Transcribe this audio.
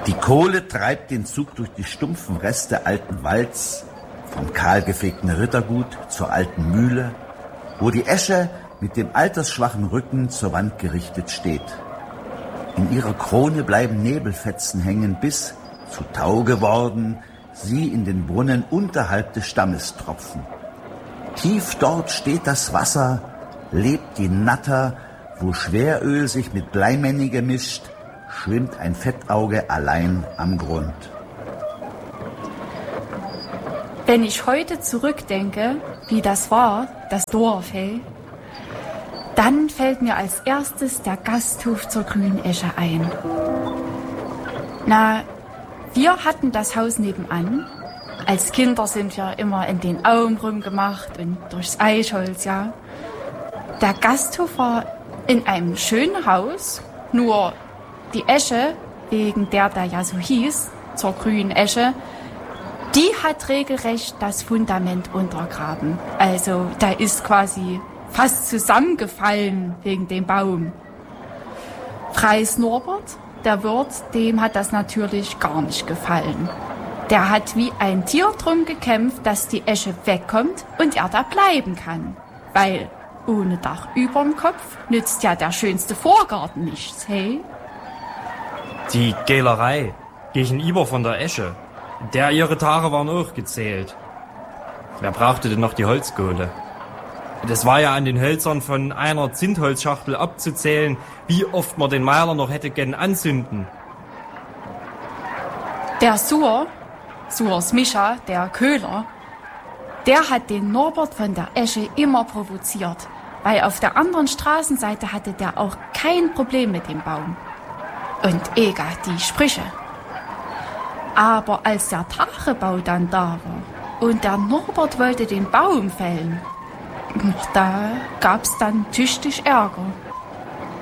Die Kohle treibt den Zug durch die stumpfen Reste alten Walds, vom kahlgefegten Rittergut zur alten Mühle, wo die Esche mit dem altersschwachen Rücken zur Wand gerichtet steht. In ihrer Krone bleiben Nebelfetzen hängen, bis, zu Tau geworden, sie in den Brunnen unterhalb des Stammes tropfen. Tief dort steht das Wasser, lebt die Natter, wo Schweröl sich mit Bleimenni mischt, schwimmt ein Fettauge allein am Grund. Wenn ich heute zurückdenke, wie das war, das Dorf, hey, dann fällt mir als erstes der Gasthof zur Grünen Esche ein. Na, wir hatten das Haus nebenan. Als Kinder sind wir immer in den Auen rumgemacht und durchs Eichholz, ja. Der Gasthof war in einem schönen Haus, nur die Esche, wegen der ja so hieß, zur Grünen Esche, die hat regelrecht das Fundament untergraben. Also da ist quasi fast zusammengefallen wegen dem Baum. Freis Norbert, der Wirt, dem hat das natürlich gar nicht gefallen. Der hat wie ein Tier drum gekämpft, dass die Esche wegkommt und er da bleiben kann. Weil ohne Dach überm Kopf nützt ja der schönste Vorgarten nichts, hey? Die Gälerei gegenüber von der Esche, der ihre Tage waren auch gezählt. Wer brauchte denn noch die Holzkohle? Das war ja an den Hölzern von einer Zündholzschachtel abzuzählen, wie oft man den Meiler noch hätte gern anzünden. Der Suhrs Mischa, der Köhler, der hat den Norbert von der Esche immer provoziert, weil auf der anderen Straßenseite hatte der auch kein Problem mit dem Baum. Und Ega die Sprüche. Aber als der Tagebau dann da war und der Norbert wollte den Baum fällen, da gab's dann tüchtig Ärger.